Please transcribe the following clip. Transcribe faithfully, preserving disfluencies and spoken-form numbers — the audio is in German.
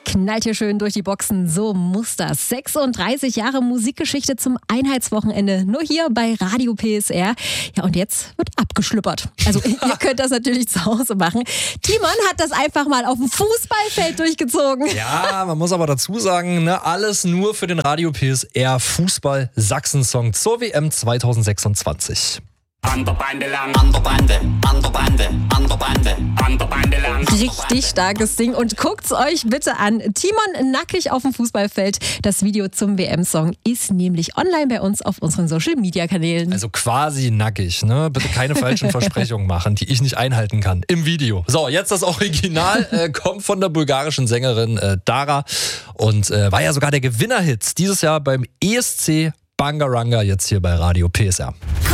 knallt hier schön durch die Boxen. So muss das. sechsunddreißig Jahre Musikgeschichte zum Einheitswochenende. Nur hier bei Radio P S R. Ja, und jetzt wird abgeschlüppert. Also ihr könnt das natürlich zu Hause machen. Timon hat das einfach mal auf dem Fußballfeld durchgezogen. Ja, man muss aber dazu sagen, ne, alles nur für den Radio P S R Fußball-Sachsen-Song zur W M zweitausendsechsundzwanzig. An der Bande lang, an der Bande, an der Bande, an der Bande, an der Bande lang. Richtig starkes Ding und guckt's euch bitte an. Timon nackig auf dem Fußballfeld. Das Video zum W M-Song ist nämlich online bei uns auf unseren Social-Media-Kanälen. Also quasi nackig, ne? Bitte keine falschen Versprechungen machen, die ich nicht einhalten kann im Video. So, jetzt das Original äh, kommt von der bulgarischen Sängerin äh, Dara und äh, war ja sogar der Gewinnerhit dieses Jahr beim E S C Bangaranga, jetzt hier bei Radio P S R.